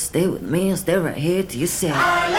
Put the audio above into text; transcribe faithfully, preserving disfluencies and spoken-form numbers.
stay with me and stay right here till you say.